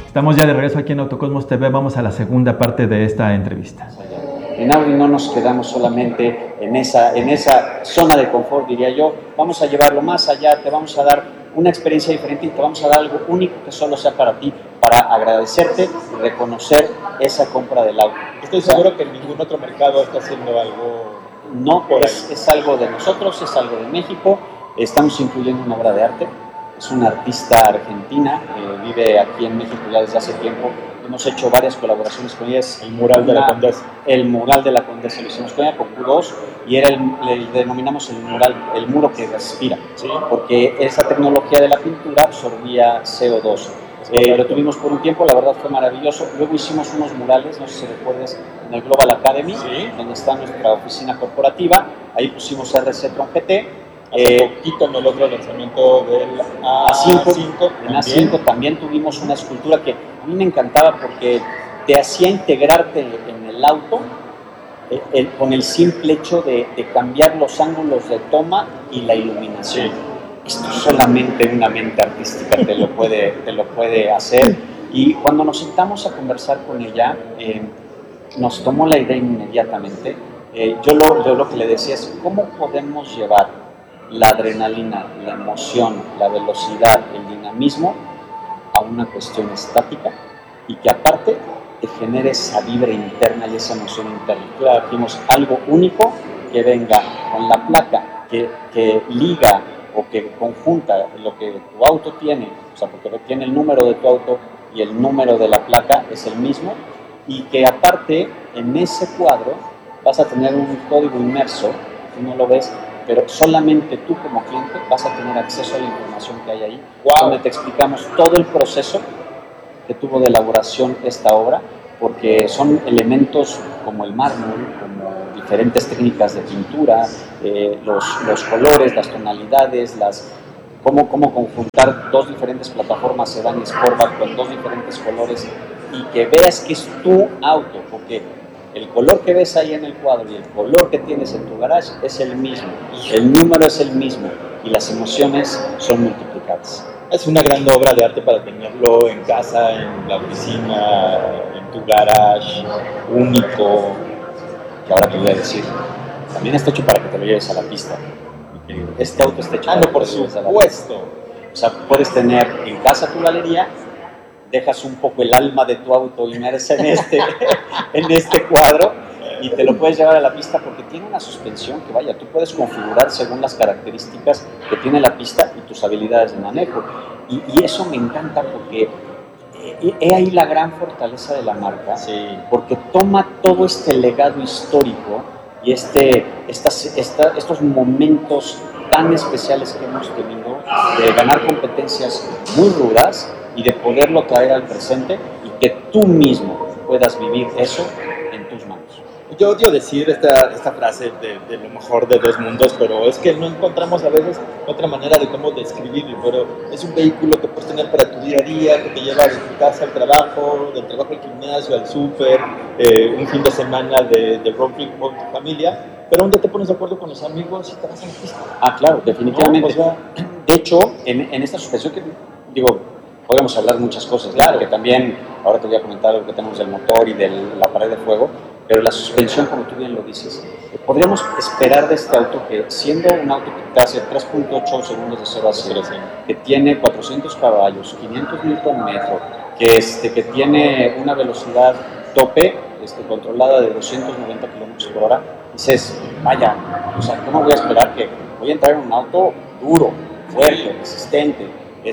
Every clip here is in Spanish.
Estamos ya de regreso aquí en Autocosmos TV. Vamos a la segunda parte de esta entrevista. En Audi no nos quedamos solamente en esa zona de confort, diría yo. Vamos a llevarlo más allá, te vamos a dar una experiencia diferente y te vamos a dar algo único que solo sea para ti, para agradecerte y reconocer esa compra del auto. Estoy seguro que ningún otro mercado está haciendo algo. No, es algo de nosotros, es algo de México. Estamos incluyendo una obra de arte. Es una artista argentina que vive aquí en México ya desde hace tiempo. Hemos hecho varias colaboraciones con ella. El mural de la Condesa. El mural de la Condesa lo hicimos con ella, con Q2, y era le denominamos el mural, el muro que respira, ¿sí? Porque esa tecnología de la pintura absorbía CO2. Lo tuvimos por un tiempo, la verdad fue maravilloso. Luego hicimos unos murales, no sé si recuerdes, en el Global Academy, ¿sí? Donde está nuestra oficina corporativa. Ahí pusimos RC Tron GT. Hace poquito en el otro lanzamiento del A5. En A5 también tuvimos una escultura que a mí me encantaba porque te hacía integrarte en el auto con el simple hecho de cambiar los ángulos de toma y la iluminación. Esto solamente una mente artística te lo puede hacer. Y cuando nos sentamos a conversar con ella, nos tomó la idea inmediatamente. Yo lo que le decía es, ¿cómo podemos llevar la adrenalina, la emoción, la velocidad, el dinamismo a una cuestión estática y que aparte te genere esa vibra interna y esa emoción interna? Claro, dijimos algo único que venga con la placa, que liga o que conjunta lo que tu auto tiene, o sea, porque tiene el número de tu auto y el número de la placa es el mismo, y que aparte en ese cuadro vas a tener un código inmerso, tú no lo ves, pero solamente tú como cliente vas a tener acceso a la información que hay ahí, donde te explicamos todo el proceso que tuvo de elaboración esta obra, porque son elementos como el mármol, como diferentes técnicas de pintura, los colores, las tonalidades, cómo conjuntar dos diferentes plataformas sedán y Sportback con dos diferentes colores y que veas que es tu auto, porque el color que ves ahí en el cuadro y el color que tienes en tu garage es el mismo, el número es el mismo y las emociones son multiplicadas. Es una gran obra de arte para tenerlo en casa, en la oficina, en tu garage, único. Y ahora te voy a decir, también está hecho para que te lo lleves a la pista. Este auto está hecho para que por te lo lleves a la pista. O sea, puedes tener en casa tu galería, dejas un poco el alma de tu auto inmersa en este cuadro y te lo puedes llevar a la pista porque tiene una suspensión que vaya, tú puedes configurar según las características que tiene la pista y tus habilidades de manejo. Y eso me encanta porque he ahí la gran fortaleza de la marca, sí, porque toma todo este legado histórico y estos momentos tan especiales que hemos tenido de ganar competencias muy rudas y de poderlo traer al presente y que tú mismo puedas vivir eso en tus manos. Yo odio decir esta frase de lo mejor de dos mundos, pero es que no encontramos a veces otra manera de cómo describirlo, pero es un vehículo que puedes tener para tu día a día, que te lleva de tu casa al trabajo, del trabajo al gimnasio, al súper, un fin de semana de road trip con tu familia, pero un día te pones de acuerdo con los amigos y te vas a la pista. Ah, claro, definitivamente. ¿No? O sea, de hecho, en esta suspensión que digo, podemos hablar muchas cosas, claro, que también, ahora te voy a comentar lo que tenemos del motor y de la pared de fuego, pero la suspensión, como tú bien lo dices, podríamos esperar de este auto que, siendo un auto que te hace 3.8 segundos de 0 a 0, que tiene 400 caballos, 500 Nm, que tiene una velocidad tope controlada de 290 km por hora, dices, vaya, o sea, ¿cómo voy a esperar que voy a entrar en un auto duro, fuerte, resistente?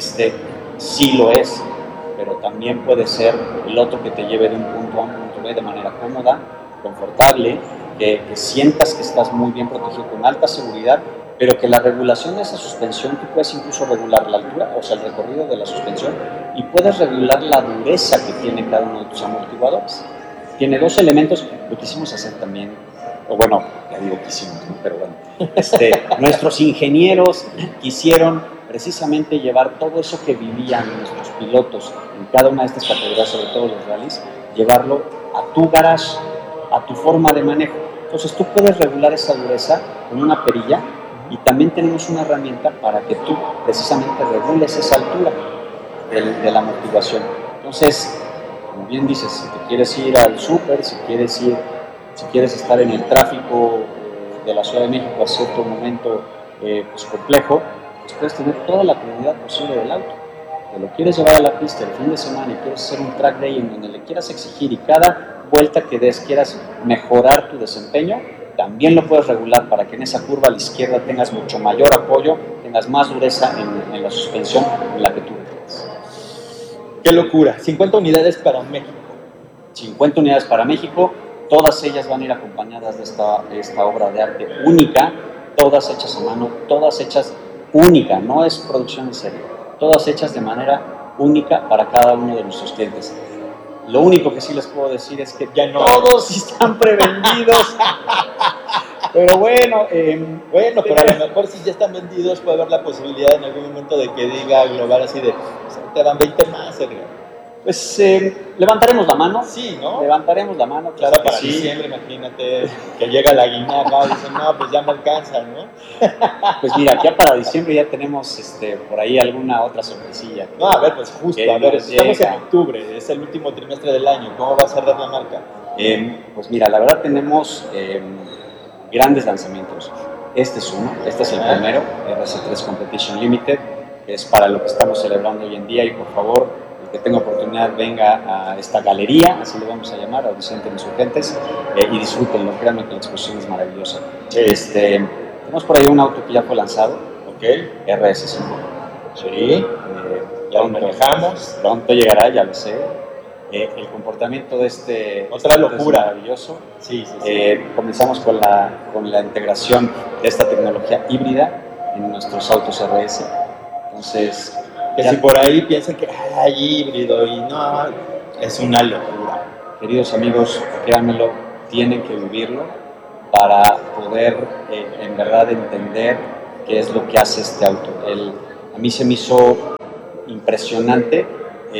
Sí lo es, pero también puede ser el otro que te lleve de un punto A a un punto B de manera cómoda, confortable, que sientas que estás muy bien protegido con alta seguridad, pero que la regulación de esa suspensión, tú puedes incluso regular la altura, o sea, el recorrido de la suspensión, y puedes regular la dureza que tiene cada uno de tus amortiguadores. Tiene dos elementos, lo quisimos hacer también, o bueno, ya digo quisimos, ¿no? Pero bueno, nuestros ingenieros quisieron precisamente llevar todo eso que vivían nuestros pilotos en cada una de estas categorías, sobre todo los rallies, llevarlo a tu garage, a tu forma de manejo. Entonces tú puedes regular esa dureza con una perilla y también tenemos una herramienta para que tú precisamente regules esa altura de la amortiguación. Entonces, como bien dices, si te quieres ir al súper, si quieres estar en el tráfico de la Ciudad de México a cierto momento pues complejo, pues puedes tener toda la comodidad posible del auto. Te lo quieres llevar a la pista el fin de semana y quieres hacer un track day en donde le quieras exigir y cada vuelta que des quieras mejorar tu desempeño, también lo puedes regular para que en esa curva a la izquierda tengas mucho mayor apoyo, tengas más dureza en la suspensión en la que tú quieras. ¡Qué locura! 50 unidades para México. 50 unidades para México, todas ellas van a ir acompañadas de esta obra de arte única, todas hechas a mano, todas hechas única, no es producción en serie, todas hechas de manera única para cada uno de nuestros clientes. Lo único que sí les puedo decir es que ya no todos están prevendidos. Pero bueno, pero a lo mejor si ya están vendidos puede haber la posibilidad en algún momento de que diga global así de, te dan 20 más, Sergio. Pues levantaremos la mano. Sí, ¿no? Levantaremos la mano, claro. O sea, para diciembre, imagínate que llega la guinaca y dicen, no, pues ya me alcanza, ¿no? Pues mira, ya para diciembre ya tenemos por ahí alguna otra sorpresilla. No, a ver, pues justo, a ver, estamos en octubre, es el último trimestre del año, ¿cómo va a cerrar la marca? Pues mira, la verdad tenemos grandes lanzamientos. Este es uno, este es el primero, RC3 Competition Limited, que es para lo que estamos celebrando hoy en día y por favor, que tenga oportunidad venga a esta galería, así le vamos a llamar, a Vicente Insurgentes, y disfrútenlo, créanme que la exposición es maravillosa. Tenemos por ahí un auto que ya fue lanzado, RS5. Sí, ya lo manejamos. Pronto llegará, ya lo sé. El comportamiento de este otra locura, es maravilloso. Sí. Comenzamos con la integración de esta tecnología híbrida en nuestros autos RS. Entonces, que si por ahí piensan que hay híbrido y no, es una locura. Queridos amigos, créanmelo, tienen que vivirlo para poder en verdad entender qué es lo que hace este auto. A mí se me hizo impresionante.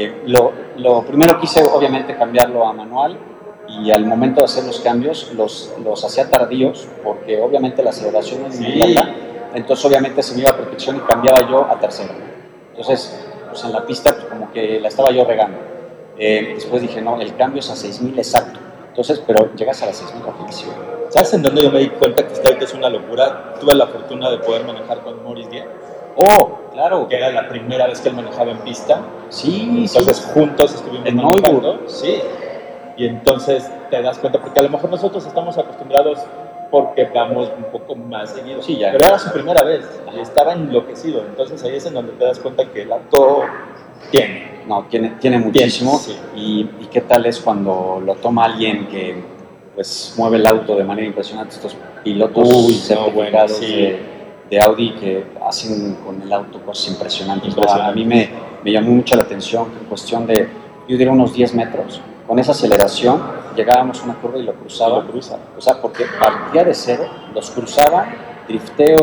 Lo primero que hice, obviamente, cambiarlo a manual y al momento de hacer los cambios los hacía tardíos porque obviamente la aceleración es inmediata. Entonces obviamente se me iba a protección y cambiaba yo a tercero. Entonces, pues en la pista pues como que la estaba yo regando. Después dije, no, el cambio es a 6,000 exacto. Entonces, pero llegas a las 6,000 rapidísimo. ¿Sabes en dónde yo me di cuenta que este auto es una locura? Tuve la fortuna de poder manejar con Maurice Gué. Oh, claro. Que era la primera vez que él manejaba en pista. Sí, entonces juntos estuvimos manejando. Sí. Y entonces te das cuenta, porque a lo mejor nosotros estamos acostumbrados porque vamos un poco más seguido. Sí, ya. Pero era su primera vez y estaba enloquecido. Entonces ahí es en donde te das cuenta que el auto tiene. No, tiene muchísimo. Sí. Y qué tal es cuando lo toma alguien que pues mueve el auto de manera impresionante, estos pilotos certificados de Audi que hacen con el auto cosas impresionantes. A mí me llamó mucho la atención que en cuestión de, yo diría unos 10 metros, con esa aceleración llegábamos a una curva y lo cruzaba. O sea, porque partía de cero, los cruzaba, drifteo,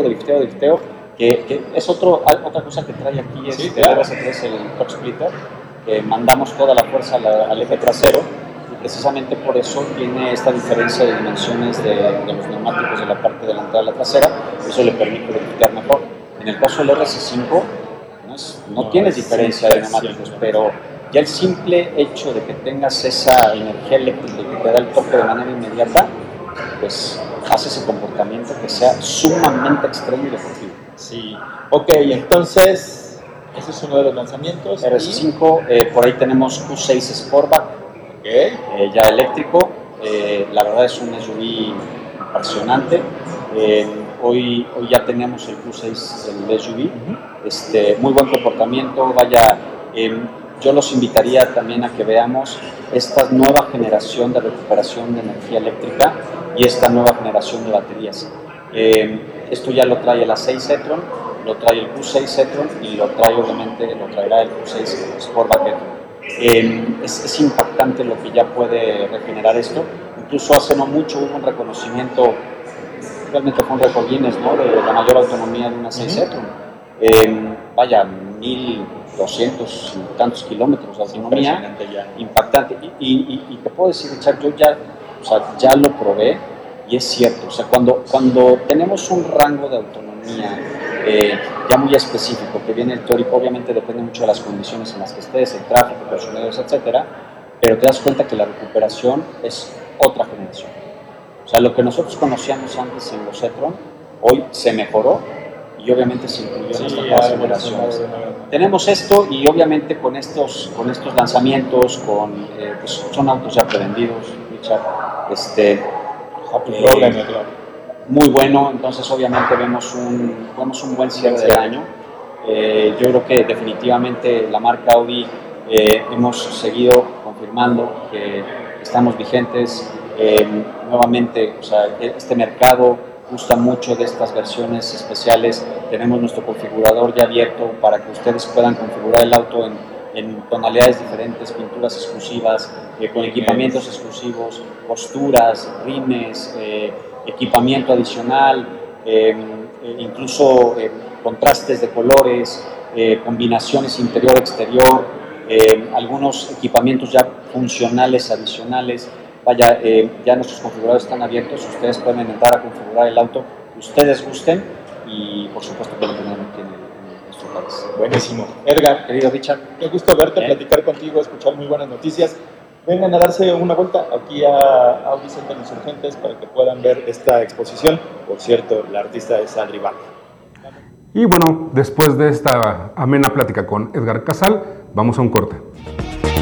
que es otra cosa que trae aquí el RS3, el Top Splitter, que mandamos toda la fuerza al eje trasero y precisamente por eso tiene esta diferencia de dimensiones de los neumáticos de la parte delantera a la trasera, eso le permite driftear mejor. En el caso del RS5 no tienes diferencia de neumáticos, pero ya el simple hecho de que tengas esa energía eléctrica que te da el toque de manera inmediata, pues hace ese comportamiento que sea sumamente extremo y deportivo. Sí, ok, entonces ese es uno de los lanzamientos. RS5, por ahí tenemos Q6 Sportback, ya eléctrico, la verdad es un SUV impresionante. Hoy ya tenemos el Q6, el SUV, muy buen comportamiento, vaya. Yo los invitaría también a que veamos esta nueva generación de recuperación de energía eléctrica y esta nueva generación de baterías. Esto ya lo trae el A6 e-tron, lo trae el Q6 e-tron y lo traerá el Q6 Sportback e-tron. Es impactante lo que ya puede regenerar esto. Incluso hace no mucho hubo un reconocimiento, realmente fue un récord Guinness, ¿no?, de la mayor autonomía de una A6 e-tron. Vaya, 1,200 y tantos kilómetros de autonomía, impactante. Y te puedo decir, Richard, yo ya lo probé y es cierto. O sea, cuando tenemos un rango de autonomía ya muy específico, que viene el teórico, obviamente depende mucho de las condiciones en las que estés, el tráfico, los sonidos, etcétera, pero te das cuenta que la recuperación es otra generación. O sea, lo que nosotros conocíamos antes en los e-tron, hoy se mejoró y obviamente se incluyó en estas nuevas generaciones. Tenemos esto y obviamente con estos lanzamientos, pues son autos ya prevendidos, Richard, muy bueno, entonces obviamente vemos un buen cierre del año. Yo creo que definitivamente la marca Audi hemos seguido confirmando que estamos vigentes. Nuevamente, o sea, este mercado gusta mucho de estas versiones especiales. Tenemos nuestro configurador ya abierto para que ustedes puedan configurar el auto en tonalidades diferentes, pinturas exclusivas, con equipamientos exclusivos, posturas, rines, equipamiento adicional, incluso contrastes de colores, combinaciones interior-exterior, algunos equipamientos ya funcionales adicionales. Vaya, ya nuestros configuradores están abiertos, ustedes pueden entrar a configurar el auto que ustedes gusten y por supuesto que lo tenemos aquí en nuestro país. Buenísimo. Edgar, Querido Richard, qué gusto verte, platicar contigo, escuchar muy buenas noticias. Vengan a darse una vuelta aquí a Audi Center Insurgentes para que puedan ver esta exposición. Por cierto, la artista es Adri Bach. Y bueno, después de esta amena plática con Edgar Casal, vamos a un corte.